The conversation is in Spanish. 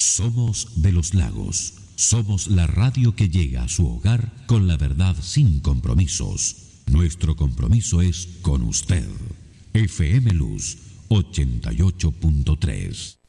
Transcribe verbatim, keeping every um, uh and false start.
Somos de los Lagos. Somos la radio que llega a su hogar con la verdad sin compromisos. Nuestro compromiso es con usted. F M Luz ochenta y ocho punto tres.